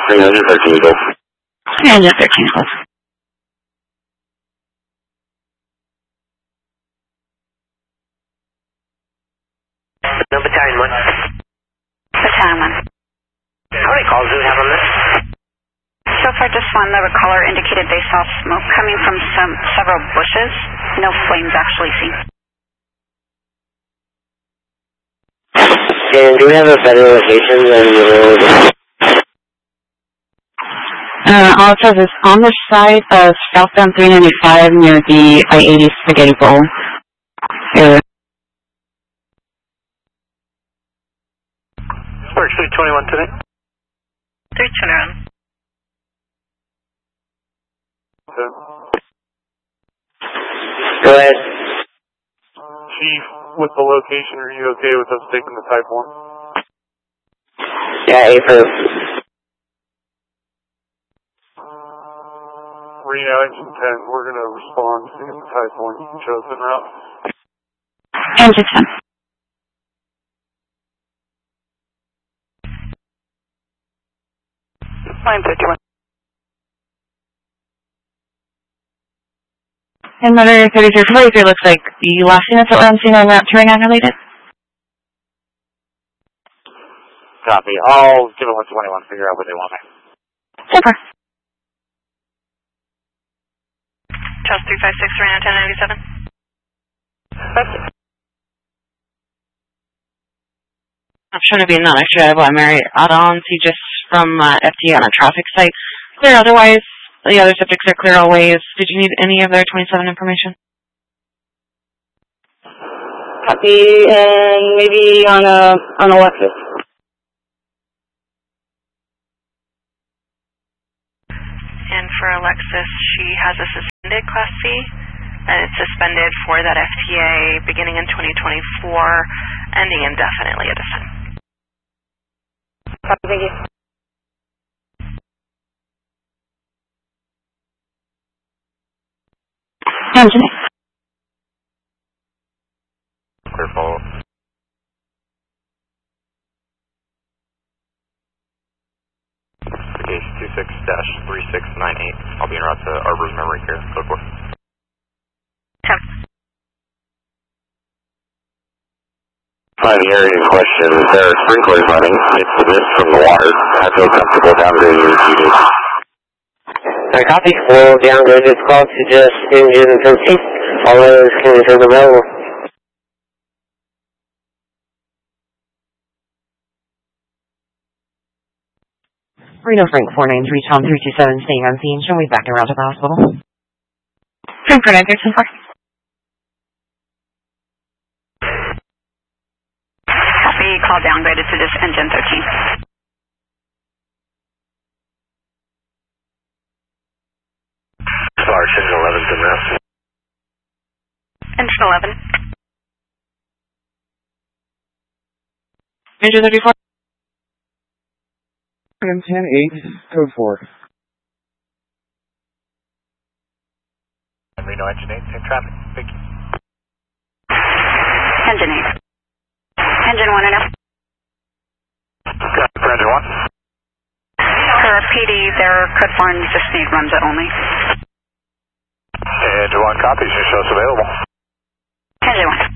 313 Golf. 313 Golf. No, Battalion 1. Battalion 1. How many calls do we have on this? So far, just one. The caller indicated they saw smoke coming from several bushes. No flames actually seen. And do we have a better location than the road? All it says is on the side of southbound 395 near the I-80 Spaghetti Bowl area. Spark 321 today. 321. Go ahead. Chief, with the location, are you okay with us taking the Type 1? Yeah, A-first. Reaction 10, we're going to respond to the Type 1 chosen route. Engine 10. Line 51. And Motor 3343 looks like the last units that were on scene are not terrain unrelated. Copy. I'll give it 121, figure out what they want. Super. Charles 356, Serena 1097. Not sure to be not actually I'm Mary add-on, see just from FTA on a traffic site. Clear otherwise. The other subjects are clear always. Did you need any of their 27 information? Copy, and maybe on a Lexus. And for Alexis, she has a suspended Class C, and it's suspended for that FTA beginning in 2024, ending indefinitely at this time. Copy, thank you. Engine. Clear follow-up. Case 26-3698. I'll be en route to Arbor's Memory Care, code 4. 10. Fine, hearing a question. There are sprinklers running. It's the mist from the water. I feel comfortable downgrading your duty. Alright, copy. We'll downgrade this call to just engine 13. All others can return available. Reno Frank 493, Tom 327, staying on scene. Show me back and around to the hospital. Frank 493, 4. Copy, call downgraded to just engine 13. Sorry, engine 11's in this. Engine 11. Engine 34. Item 10-8, code 4. Reno Engine 8, same traffic. Thank you. Engine 8. Engine 1 and F. Got Engine 1. For PD, their code form just need runs it only. Engine 1 copies, you show us available. Engine 1.